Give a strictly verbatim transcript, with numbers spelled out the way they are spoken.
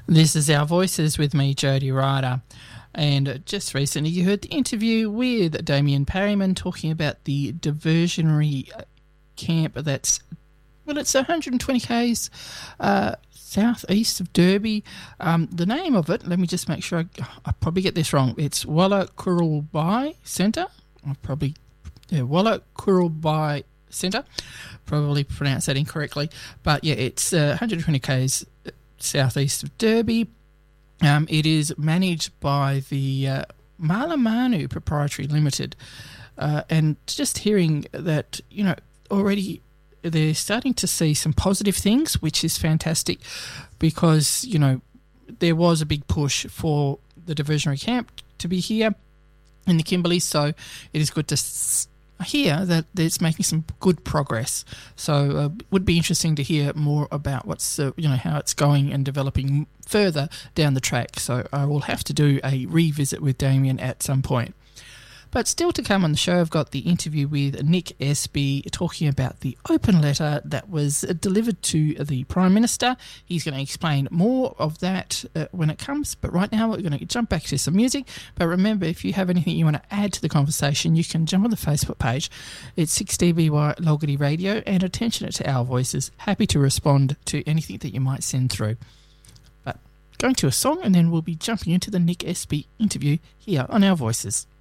This is Our Voices with me, Jody Ryder. And just recently you heard the interview with Damien Perryman talking about the diversionary camp that's, well, it's one hundred twenty kays uh, southeast of Derby. Um, the name of it, let me just make sure, I, I probably get this wrong. It's Walla Kurulbai Centre. I'll probably, yeah, Walla Kurulbai Centre. Probably pronounced that incorrectly. But yeah, it's uh, one hundred twenty kays southeast of Derby. Um, it is managed by the uh, Malamanu Proprietary Limited, uh, and just hearing that, you know, already they're starting to see some positive things, which is fantastic, because, you know, there was a big push for the diversionary camp to be here in the Kimberleys, so it is good to s- hear that it's making some good progress. So uh, would be interesting to hear more about what's uh, you know how it's going and developing further down the track. So I will have to do a revisit with Damien at some point. But still to come on the show, I've got the interview with Nick Espy talking about the open letter that was delivered to the Prime Minister. He's going to explain more of that uh, when it comes. But right now we're going to jump back to some music. But remember, if you have anything you want to add to the conversation, you can jump on the Facebook page. It's six D B Y Logarty Radio, and attention to Our Voices. Happy to respond to anything that you might send through. But going to a song, and then we'll be jumping into the Nick Espy interview here on Our Voices.